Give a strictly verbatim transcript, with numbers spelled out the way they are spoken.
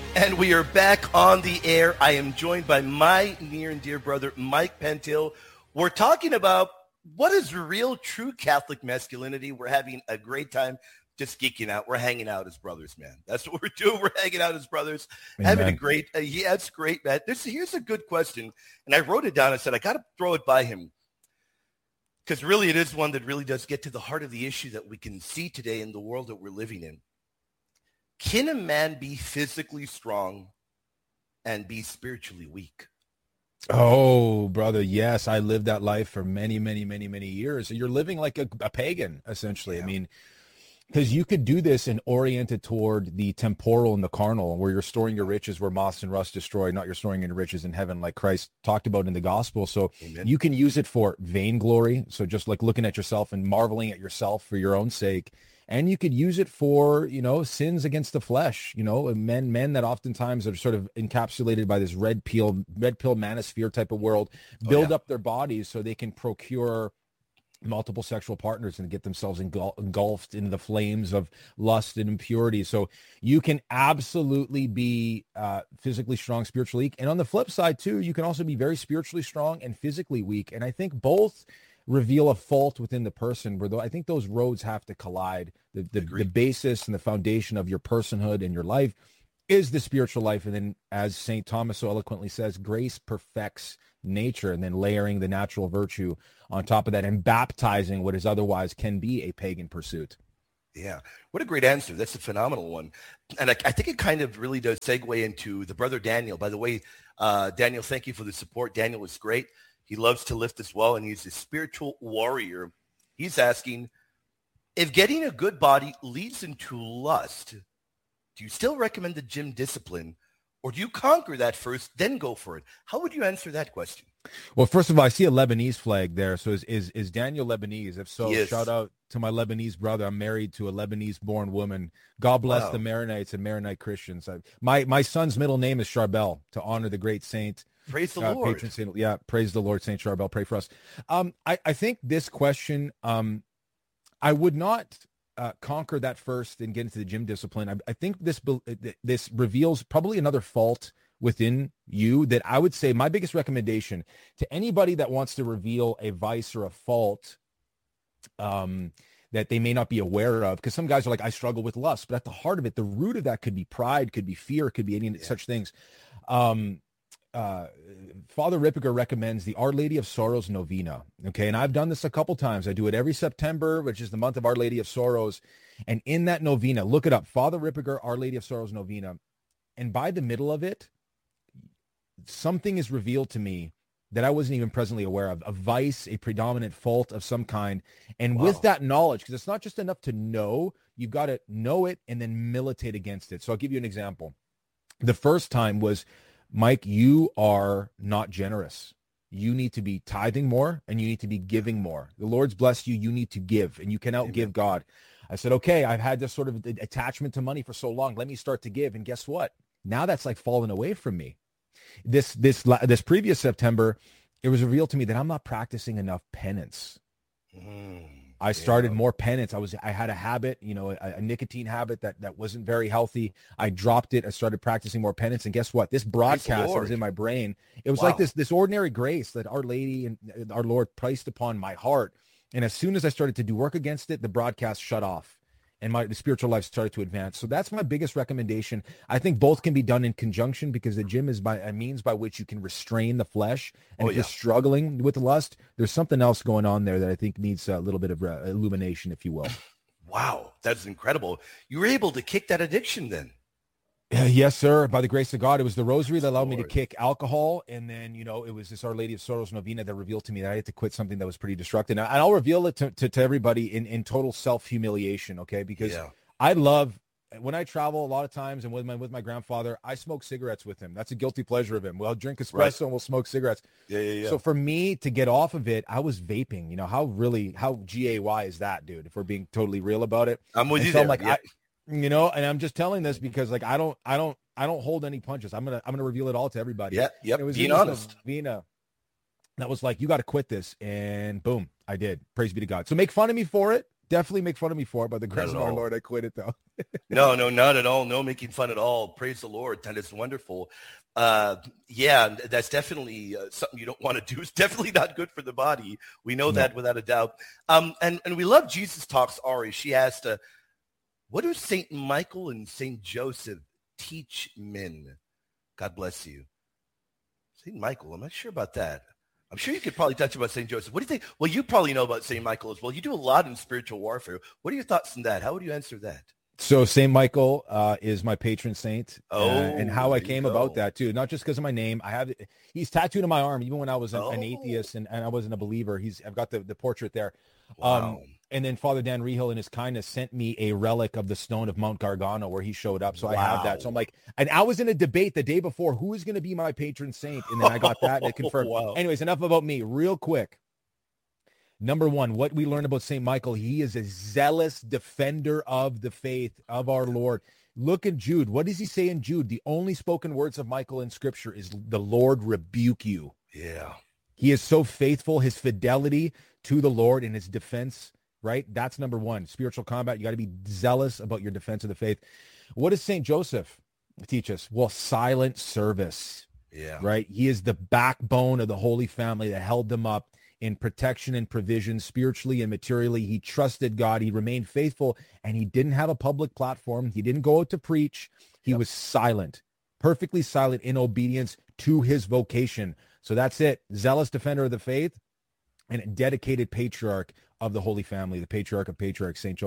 And we are back on the air. I am joined by my near and dear brother, Mike Pentil. We're talking about what is real, true Catholic masculinity. We're having a great time just geeking out. We're hanging out as brothers, man. That's what we're doing. We're hanging out as brothers, Amen. having a great, uh, yeah, it's great, man. This, here's a good question. And I wrote it down. I said, I got to throw it by him. Because really it is one that really does get to the heart of the issue that we can see today in the world that we're living in. Can a man be physically strong and be spiritually weak? Oh, brother, yes. I lived that life for many, many, many, many years. You're living like a, a pagan, essentially. Yeah. I mean, because you could do this and orient it toward the temporal and the carnal, where you're storing your riches where moss and rust destroy, not you're storing your riches in heaven, like Christ talked about in the gospel. So Amen. You can use it for vainglory. So just like looking at yourself and marveling at yourself for your own sake. And you could use it for, you know, sins against the flesh, you know, men, men that oftentimes are sort of encapsulated by this red pill, red pill manosphere type of world, build oh, yeah. up their bodies so they can procure multiple sexual partners and get themselves engul- engulfed into the flames of lust and impurity. So you can absolutely be uh, physically strong, spiritually weak. And on the flip side too, you can also be very spiritually strong and physically weak. And I think both reveal a fault within the person, where though I think those roads have to collide. The, the, the basis and the foundation of your personhood and your life is the spiritual life. And then, as Saint Thomas so eloquently says, grace perfects nature, and then layering the natural virtue on top of that and baptizing what is otherwise can be a pagan pursuit. Yeah. What a great answer. That's a phenomenal one. And I, I think it kind of really does segue into the brother Daniel. By the way, uh, Daniel, thank you for the support. Daniel is great. He loves to lift as well, and he's a spiritual warrior. He's asking, if getting a good body leads into lust, do you still recommend the gym discipline, or do you conquer that first, then go for it? How would you answer that question? Well, first of all, I see a Lebanese flag there. So is is, is Daniel Lebanese? If so, shout out to my Lebanese brother. I'm married to a Lebanese-born woman. God bless wow. the Maronites and Maronite Christians. I, my, my son's middle name is Charbel, to honor the great saint. Praise the uh, Lord. Patron saint, yeah, praise the Lord, Saint Charbel. Pray for us. Um, I, I think this question, um, I would not uh, conquer that first and get into the gym discipline. I, I think this this reveals probably another fault within you that I would say my biggest recommendation to anybody that wants to reveal a vice or a fault um, that they may not be aware of, because some guys are like, I struggle with lust, but at the heart of it, the root of that could be pride, could be fear, could be any yeah. such things. Um, uh, Father Ripperger recommends the Our Lady of Sorrows novena. Okay. And I've done this a couple times. I do it every September, which is the month of Our Lady of Sorrows. And in that novena, look it up, Father Ripperger, Our Lady of Sorrows novena. And by the middle of it, something is revealed to me that I wasn't even presently aware of, a vice, a predominant fault of some kind. And wow. with that knowledge, because it's not just enough to know, you've got to know it and then militate against it. So I'll give you an example. The first time was, Mike, you are not generous. You need to be tithing more and you need to be giving more. The Lord's blessed you. You need to give, and you can outgive God. I said, okay, I've had this sort of attachment to money for so long. Let me start to give. And guess what? Now that's like fallen away from me. This, this, this previous September, it was revealed to me that I'm not practicing enough penance. Mm, I started yeah. more penance. I was, I had a habit, you know, a, a nicotine habit that, that wasn't very healthy. I dropped it. I started practicing more penance. And guess what? This broadcast that was in my brain, it was wow. like this, this ordinary grace that Our Lady and our Lord placed upon my heart. And as soon as I started to do work against it, the broadcast shut off. And my the spiritual life started to advance. So that's my biggest recommendation. I think both can be done in conjunction, because the gym is by a means by which you can restrain the flesh. And oh, if yeah. you're struggling with lust, there's something else going on there that I think needs a little bit of uh, illumination, if you will. Wow, that's incredible. You were able to kick that addiction then. Uh, yes, sir. By the grace of God, it was the rosary that allowed Lord. me to kick alcohol. And then, you know, it was this Our Lady of Sorrows novena that revealed to me that I had to quit something that was pretty destructive. And I'll reveal it to, to, to everybody in, in total self-humiliation, okay? Because yeah. I love, when I travel a lot of times and with my with my grandfather, I smoke cigarettes with him. That's a guilty pleasure of him. We'll drink espresso right. and we'll smoke cigarettes. Yeah, yeah, yeah. So for me to get off of it, I was vaping. You know, how really, how G A Y is that, dude? If we're being totally real about it. I'm with and you so there. I'm like, yeah. I, you know, and I'm just telling this because like, I don't, I don't, I don't hold any punches. I'm going to, I'm going to reveal it all to everybody. Yeah. Yep. It was being honest. Vina that was like, you got to quit this. And boom, I did. Praise be to God. So make fun of me for it. definitely make fun of me for it. By the Not grace at of our all. Lord, I quit it though. No, no, not at all. No making fun at all. Praise the Lord. That is wonderful. Uh, yeah, that's definitely uh, something you don't want to do. It's definitely not good for the body. We know No. that without a doubt. Um, and, and we love Jesus Talks, Ari. She asked, uh, what do Saint Michael and Saint Joseph teach men? God bless you. Saint Michael, I'm not sure about that. I'm sure you could probably touch about Saint Joseph. What do you think? Well, you probably know about Saint Michael as well. You do a lot in spiritual warfare. What are your thoughts on that? How would you answer that? So Saint Michael uh, is my patron saint. Oh, uh, and how I there you came go. about that too, not just because of my name. I have he's tattooed on my arm, even when I was an, Oh. an atheist and, and I wasn't a believer. He's I've got the, the portrait there. Wow. Um, and then Father Dan Rehill, in his kindness, sent me a relic of the stone of Mount Gargano where he showed up. So I have that. So I'm like, and I was in a debate the day before who is going to be my patron saint, and then I got that and it confirmed. Wow. Anyways, enough about me. Real quick. Number one, what we learned about Saint Michael, he is a zealous defender of the faith of our Lord. Look at Jude. What does he say in Jude? The only spoken words of Michael in Scripture is the Lord rebuke you. Yeah. He is so faithful. His fidelity to the Lord and his defense, right? That's number one. Spiritual combat. You got to be zealous about your defense of the faith. What does Saint Joseph teach us? Well, silent service. Yeah. Right? He is the backbone of the Holy Family that held them up in protection and provision, spiritually and materially. He trusted God. He remained faithful, and he didn't have a public platform. He didn't go out to preach. He Yep. was silent, perfectly silent in obedience to his vocation. So that's it. Zealous defender of the faith and a dedicated patriarch of the Holy Family, the patriarch of patriarchs, Saint Joseph.